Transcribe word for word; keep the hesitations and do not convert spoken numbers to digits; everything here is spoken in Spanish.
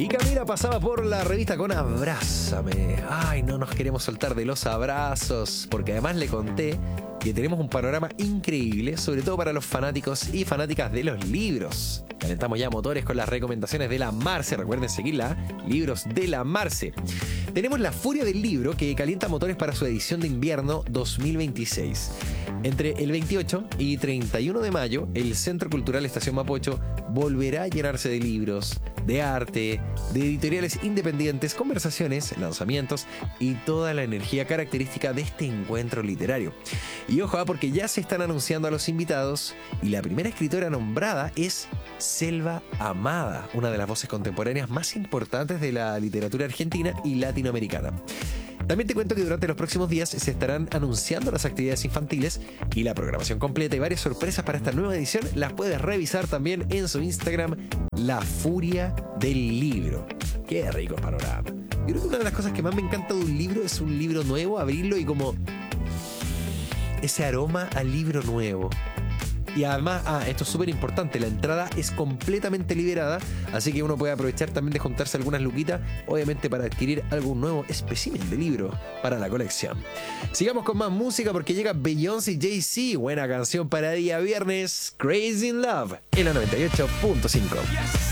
Y Camila pasaba por la revista con Abrázame. Ay, no nos queremos soltar de los abrazos, porque además le conté que tenemos un panorama increíble, sobre todo para los fanáticos y fanáticas de los libros. Calentamos ya motores con las recomendaciones de la Marce. Recuerden seguirla, Libros de la Marce. Tenemos La Furia del Libro, que calienta motores para su edición de invierno dos mil veintiséis. Entre el veintiocho y treinta y uno de mayo, el Centro Cultural Estación Mapocho volverá a llenarse de libros, de arte, de editoriales independientes, conversaciones, lanzamientos y toda la energía característica de este encuentro literario. Y ojo, porque ya se están anunciando a los invitados y la primera escritora nombrada es Selva Amada, una de las voces contemporáneas más importantes de la literatura argentina y latinoamericana. También te cuento que durante los próximos días se estarán anunciando las actividades infantiles y la programación completa y varias sorpresas para esta nueva edición las puedes revisar también en su Instagram, La Furia del Libro. Qué rico panorama. Yo creo que una de las cosas que más me encanta de un libro es un libro nuevo, abrirlo y como ese aroma a libro nuevo. Y además, ah, esto es súper importante, la entrada es completamente liberada, así que uno puede aprovechar también de juntarse algunas luquitas, obviamente para adquirir algún nuevo espécimen de libro para la colección. Sigamos con más música porque llega Beyoncé y Jay-Z, buena canción para día viernes, Crazy in Love, en la noventa y ocho punto cinco.